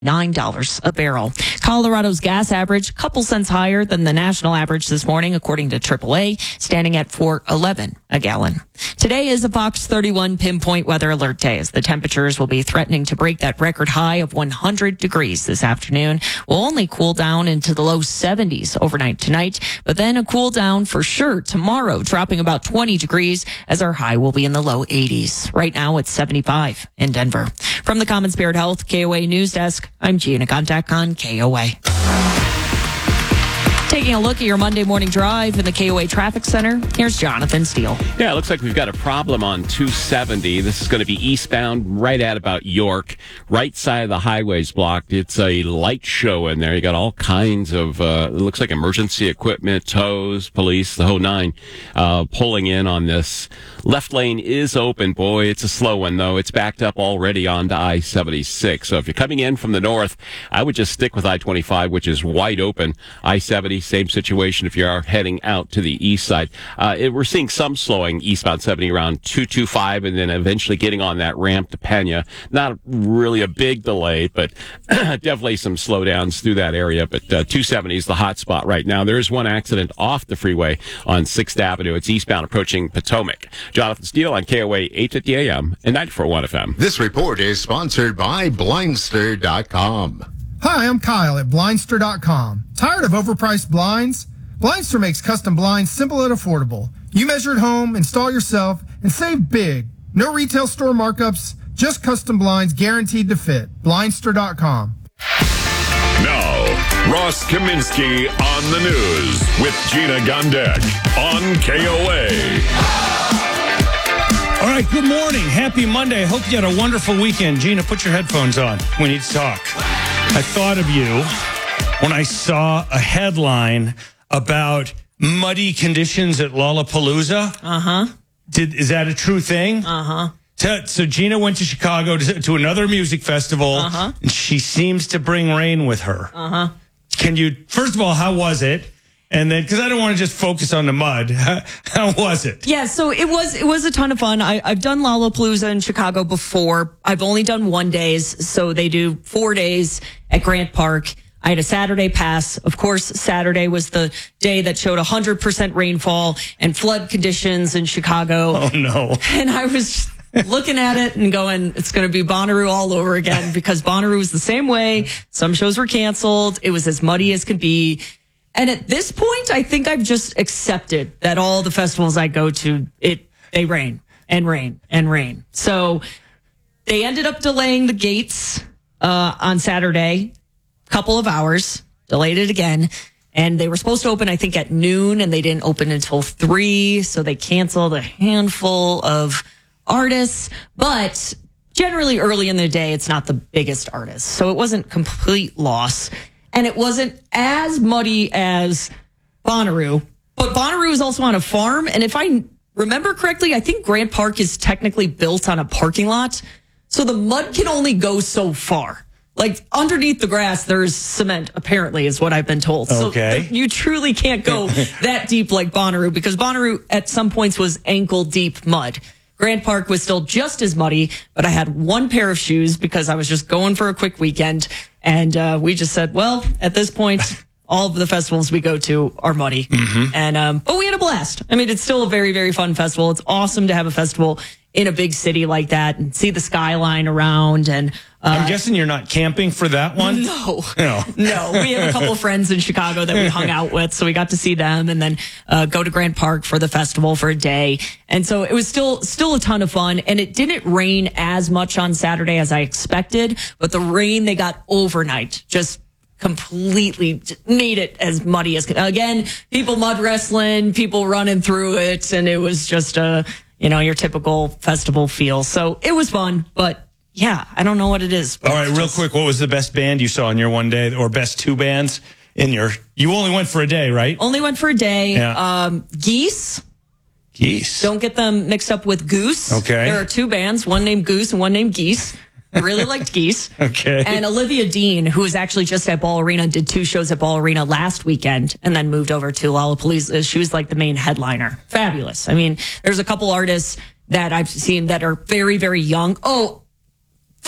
$9 a barrel. Colorado's gas average, a couple cents higher than the national average this morning, according to AAA, standing at $4.11 a gallon. Today is a Fox 31 pinpoint weather alert day, as the temperatures will be threatening to break that record high of 100 degrees this afternoon. We'll only cool down into the low 70s overnight tonight, but then a cool down for sure tomorrow, dropping about 20 degrees as our high will be in the low 80s. Right now it's 75 in Denver. From the Common Spirit Health KOA News Desk, I'm Gina Gondek on KOA. Taking a look at your Monday morning drive in the KOA Traffic Center, here's Jonathan Steele. Yeah, it looks like we've got a problem on 270. This is going to be eastbound right at about York. Right side of the highway's blocked. It's a light show in there. You got all kinds of, it looks like emergency equipment, tows, police, the whole nine, pulling in on this. Left lane is open. Boy, it's a slow one, though. It's backed up already onto I-76. So if you're coming in from the north, I would just stick with I-25, which is wide open. I-70, same situation if you are heading out to the east side. We're seeing some slowing eastbound 70 around 225 and then eventually getting on that ramp to Pena. Not really a big delay, but definitely some slowdowns through that area. But 270 is the hot spot right now. There is one accident off the freeway on 6th Avenue. It's eastbound approaching Potomac. Jonathan Steele on KOA 850 AM and 94.1 FM. This report is sponsored by Blindster.com. Hi, I'm Kyle at Blindster.com. Tired of overpriced blinds? Blindster makes custom blinds simple and affordable. You measure at home, install yourself, and save big. No retail store markups, just custom blinds guaranteed to fit. Blindster.com. Now, Ross Kaminsky on the news with Gina Gondek on KOA. All right, good morning. Happy Monday. I hope you had a wonderful weekend. Gina, put your headphones on. We need to talk. I thought of you when I saw a headline about muddy conditions at Lollapalooza. Uh-huh. Is that a true thing? Uh-huh. So Gina went to Chicago to another music festival, and she seems to bring rain with her. Uh-huh. Can you, first of all, how was it? And then, because I don't want to just focus on the mud, how was it? Yeah, so it was a ton of fun. I've done Lollapalooza in Chicago before. I've only done 1 day, so they do 4 days at Grant Park. I had a Saturday pass. Of course, Saturday was the day that showed 100% rainfall and flood conditions in Chicago. Oh, no. And I was looking at it and going, it's going to be Bonnaroo all over again, because Bonnaroo was the same way. Some shows were canceled. It was as muddy as could be. And at this point, I think I've just accepted that all the festivals I go to, they rain and rain and rain. So they ended up delaying the gates on Saturday, a couple of hours, delayed it again. And they were supposed to open, I think, at noon, and they didn't open until 3. So they canceled a handful of artists. But generally early in the day, it's not the biggest artists. So it wasn't complete loss. And it wasn't as muddy as Bonnaroo, but Bonnaroo is also on a farm. And if I remember correctly, I think Grant Park is technically built on a parking lot. So the mud can only go so far. Like underneath the grass, there's cement, apparently, is what I've been told. Okay. So you truly can't go that deep like Bonnaroo, because Bonnaroo at some points was ankle deep mud. Grant Park was still just as muddy, but I had one pair of shoes because I was just going for a quick weekend. And we just said, well, at this point, all of the festivals we go to are muddy. And but we had a blast. I mean, it's still a very, very fun festival. It's awesome to have a festival in a big city like that and see the skyline around. And I'm guessing you're not camping for that one? No. We have a couple of friends in Chicago that we hung out with, so we got to see them and then go to Grant Park for the festival for a day. And so it was still a ton of fun, and it didn't rain as much on Saturday as I expected, but the rain they got overnight just completely made it as muddy as again, people mud wrestling, people running through it, and it was just your typical festival feel. So it was fun, but yeah, I don't know what it is. All right, real quick, what was the best band you saw in your one day, or best two bands in your? You only went for a day, right? Only went for a day. Yeah. Geese. Geese. Don't get them mixed up with Goose. Okay. There are two bands, one named Goose and one named Geese. I really liked Geese. Okay. And Olivia Dean, who was actually just at Ball Arena, did 2 shows at Ball Arena last weekend and then moved over to Lollapalooza. She was like the main headliner. Fabulous. I mean, there's a couple artists that I've seen that are very, very young. Oh,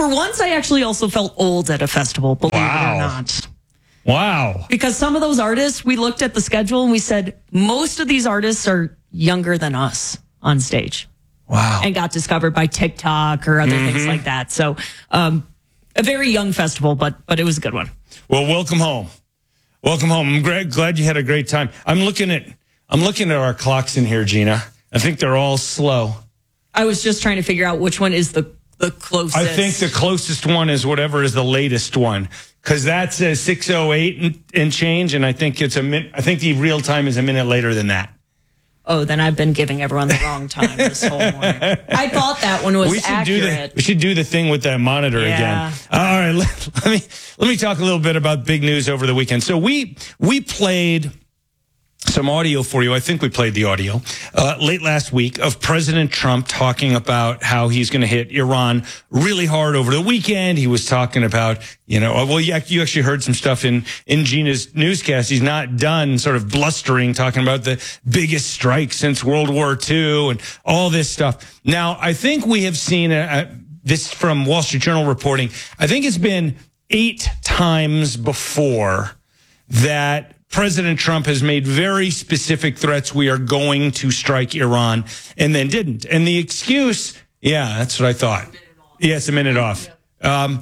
For once, I actually also felt old at a festival, believe it Wow. or not. Wow. Because some of those artists, we looked at the schedule and we said, most of these artists are younger than us on stage. Wow. And got discovered by TikTok or other things like that. So, a very young festival, but it was a good one. Well, welcome home. Welcome home. I'm glad you had a great time. I'm looking at our clocks in here, Gina. I think they're all slow. I was just trying to figure out which one is the closest. I think the closest one is whatever is the latest one, because that says 6:08 and change, and I think I think the real time is a minute later than that. Oh, then I've been giving everyone the wrong time this whole morning. I thought that one was accurate. We should do the thing with that monitor again. All right, let me talk a little bit about big news over the weekend. So we played some audio for you. I think we played the audio late last week of President Trump talking about how he's going to hit Iran really hard over the weekend. He was talking about, you actually heard some stuff in Gina's newscast. He's not done sort of blustering, talking about the biggest strike since World War II and all this stuff. Now, I think we have seen this from Wall Street Journal reporting. I think it's been 8 times before that President Trump has made very specific threats. We are going to strike Iran, and then didn't. And the excuse, yeah, that's what I thought. Yes, a minute off. So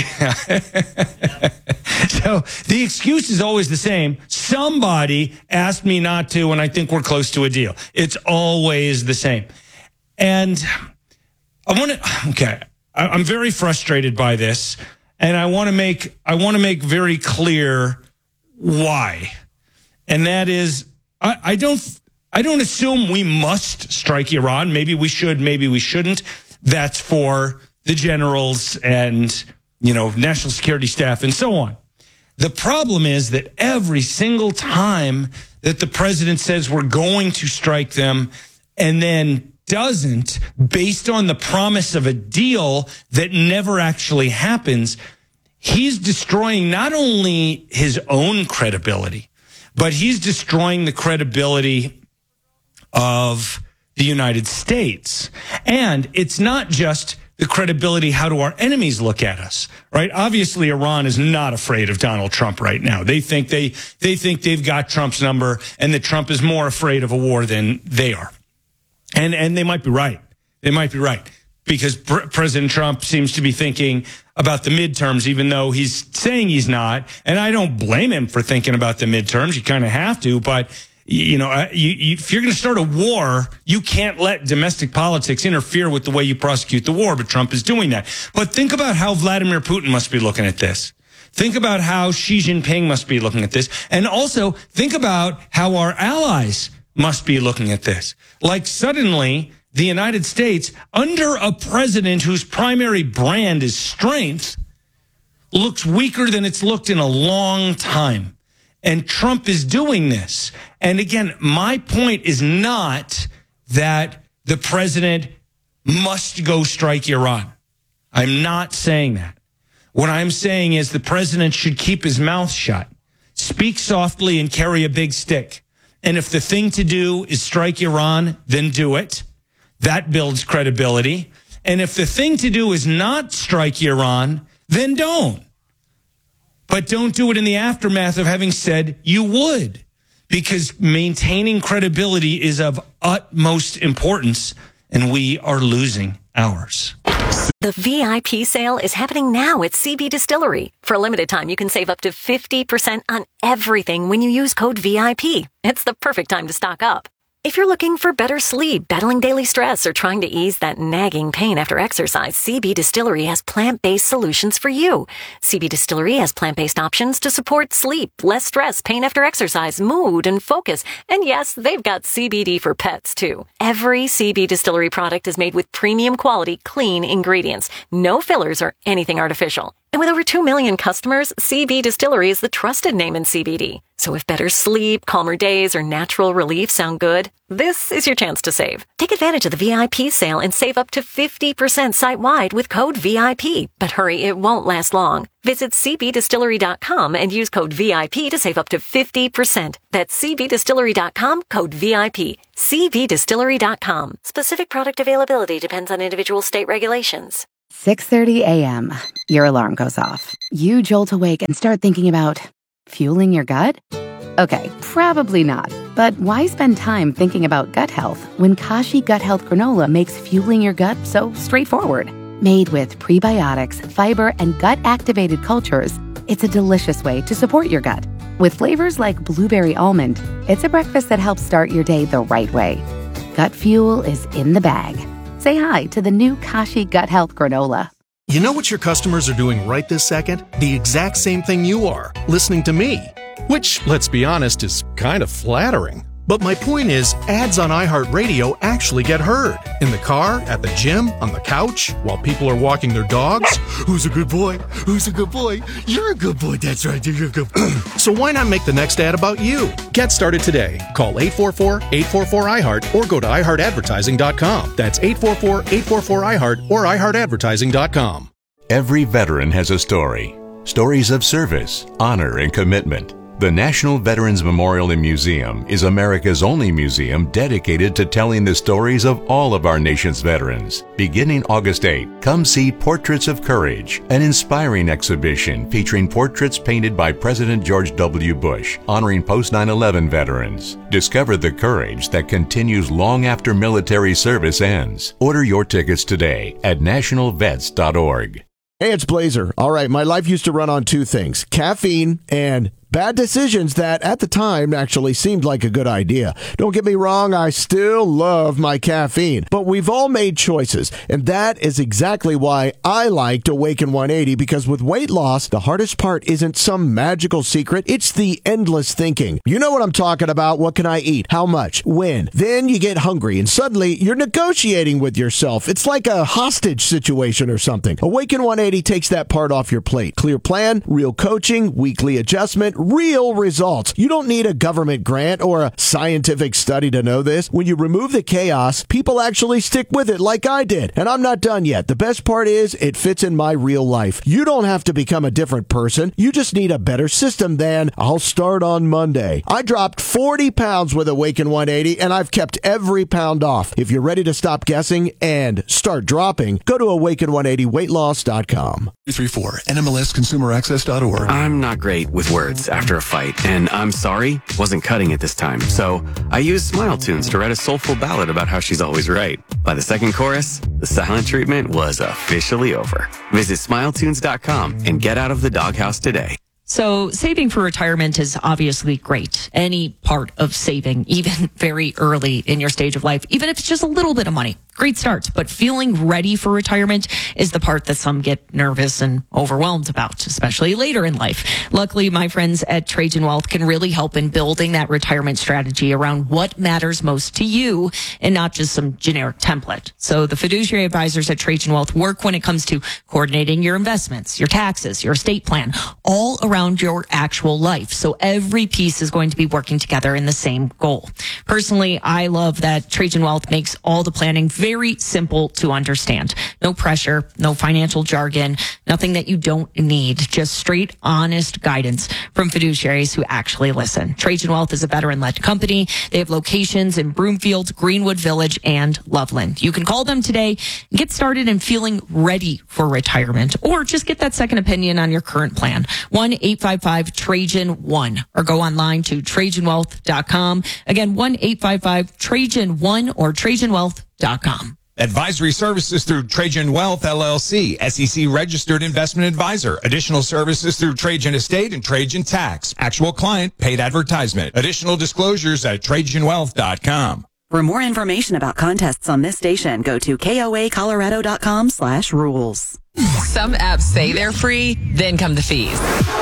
the excuse is always the same. Somebody asked me not to, and I think we're close to a deal. It's always the same. And I'm very frustrated by this, and I want to make very clear why. And that is, I don't assume we must strike Iran. Maybe we should, maybe we shouldn't. That's for the generals and, national security staff and so on. The problem is that every single time that the president says we're going to strike them and then doesn't, based on the promise of a deal that never actually happens, he's destroying not only his own credibility, but he's destroying the credibility of the United States. And it's not just the credibility, how do our enemies look at us, right? Obviously, Iran is not afraid of Donald Trump right now. They think they've got Trump's number, and that Trump is more afraid of a war than they are. And they might be right. They might be right. Because President Trump seems to be thinking about the midterms, even though he's saying he's not. And I don't blame him for thinking about the midterms. You kind of have to. But, if you're going to start a war, you can't let domestic politics interfere with the way you prosecute the war. But Trump is doing that. But think about how Vladimir Putin must be looking at this. Think about how Xi Jinping must be looking at this. And also think about how our allies must be looking at this. Like suddenly, the United States, under a president whose primary brand is strength, looks weaker than it's looked in a long time. And Trump is doing this. And again, my point is not that the president must go strike Iran. I'm not saying that. What I'm saying is the president should keep his mouth shut, speak softly, and carry a big stick. And if the thing to do is strike Iran, then do it. That builds credibility. And if the thing to do is not strike Iran, then don't. But don't do it in the aftermath of having said you would, because maintaining credibility is of utmost importance, and we are losing ours. The VIP sale is happening now at CB Distillery. For a limited time, you can save up to 50% on everything when you use code VIP. It's the perfect time to stock up. If you're looking for better sleep, battling daily stress, or trying to ease that nagging pain after exercise, CB Distillery has plant-based solutions for you. CB Distillery has plant-based options to support sleep, less stress, pain after exercise, mood, and focus. And yes, they've got CBD for pets, too. Every CB Distillery product is made with premium quality, clean ingredients. No fillers or anything artificial. And with over 2 million customers, CB Distillery is the trusted name in CBD. So if better sleep, calmer days, or natural relief sound good, this is your chance to save. Take advantage of the VIP sale and save up to 50% site-wide with code VIP. But hurry, it won't last long. Visit cbdistillery.com and use code VIP to save up to 50%. That's cbdistillery.com, code VIP. cbdistillery.com. Specific product availability depends on individual state regulations. 6:30 a.m. Your alarm goes off. You jolt awake and start thinking about fueling your gut? Okay, probably not. But why spend time thinking about gut health when Kashi Gut Health Granola makes fueling your gut so straightforward? Made with prebiotics, fiber, and gut-activated cultures, it's a delicious way to support your gut. With flavors like blueberry almond, it's a breakfast that helps start your day the right way. Gut fuel is in the bag. Say hi to the new Kashi Gut Health Granola. You know what your customers are doing right this second? The exact same thing you are, listening to me. Which, let's be honest, is kind of flattering. But my point is, ads on iHeartRadio actually get heard. In the car, at the gym, on the couch, while people are walking their dogs. Who's a good boy? Who's a good boy? You're a good boy, that's right, you're a good boy. So why not make the next ad about you? Get started today. Call 844-844-iHeart or go to iHeartAdvertising.com. That's 844-844-iHeart or iHeartAdvertising.com. Every veteran has a story. Stories of service, honor, and commitment. The National Veterans Memorial and Museum is America's only museum dedicated to telling the stories of all of our nation's veterans. Beginning August 8, come see Portraits of Courage, an inspiring exhibition featuring portraits painted by President George W. Bush, honoring post-9/11 veterans. Discover the courage that continues long after military service ends. Order your tickets today at nationalvets.org. Hey, it's Blazer. All right, my life used to run on two things: caffeine and bad decisions that at the time actually seemed like a good idea. Don't get me wrong, I still love my caffeine, but we've all made choices, and that is exactly why I liked Awaken 180, because with weight loss, the hardest part isn't some magical secret, it's the endless thinking. You know what I'm talking about. What can I eat? How much? When? Then you get hungry, and suddenly you're negotiating with yourself. It's like a hostage situation or something. Awaken 180 takes that part off your plate. Clear plan, real coaching, weekly adjustment, real results. You don't need a government grant or a scientific study to know this. When you remove the chaos, people actually stick with it like I did. And I'm not done yet. The best part is it fits in my real life. You don't have to become a different person. You just need a better system than I'll start on Monday. I dropped 40 pounds with Awaken 180 and I've kept every pound off. If you're ready to stop guessing and start dropping, go to awaken180weightloss.com. 334 NMLSconsumeraccess.org. I'm not great with words after a fight, and I'm sorry wasn't cutting it this time. So I used Smile Tunes to write a soulful ballad about how she's always right. By the second chorus, the silent treatment was officially over. Visit smiletunes.com and get out of the doghouse today. So saving for retirement is obviously great. Any part of saving, even very early in your stage of life, even if it's just a little bit of money, great start. But feeling ready for retirement is the part that some get nervous and overwhelmed about, especially later in life. Luckily, my friends at Trajan Wealth can really help in building that retirement strategy around what matters most to you and not just some generic template. So the fiduciary advisors at Trajan Wealth work when it comes to coordinating your investments, your taxes, your estate plan, all around your actual life. So every piece is going to be working together in the same goal. Personally, I love that Trajan Wealth makes all the planning very simple to understand. No pressure, no financial jargon, nothing that you don't need. Just straight, honest guidance from fiduciaries who actually listen. Trajan Wealth is a veteran-led company. They have locations in Broomfield, Greenwood Village, and Loveland. You can call them today and get started in feeling ready for retirement, or just get that second opinion on your current plan. 1-855-TRAJAN-1 or go online to TrajanWealth.com. Again, 1-855-TRAJAN-1 or TrajanWealth.com. Advisory services through Trajan Wealth, LLC, SEC registered investment advisor. Additional services through Trajan Estate and Trajan Tax. Actual client paid advertisement. Additional disclosures at TrajanWealth.com. For more information about contests on this station, go to KOAcolorado.com/rules. Some apps say they're free, then come the fees.